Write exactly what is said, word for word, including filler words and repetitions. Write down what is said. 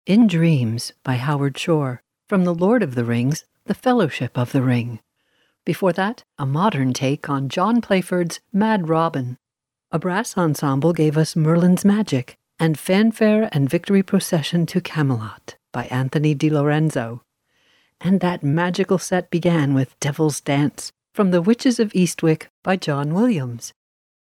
In Dreams by Howard Shore, from The Lord of the Rings, The Fellowship of the Ring. Before that, a modern take on John Playford's Mad Robin. A brass ensemble gave us Merlin's Magic, and Fanfare and Victory Procession to Camelot by Anthony Di Lorenzo. And that magical set began with Devil's Dance from The Witches of Eastwick by John Williams.